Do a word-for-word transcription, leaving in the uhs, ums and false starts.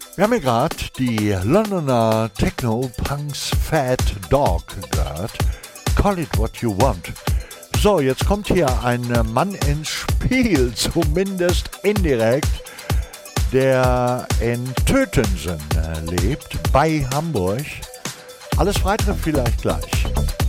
Wir haben ja gerade die Londoner Techno-Punks Fat Dog gehört. Call it what you want. So, jetzt kommt hier ein Mann ins Spiel, zumindest indirekt, der in Tötensen lebt, bei Hamburg. Alles weitere vielleicht gleich.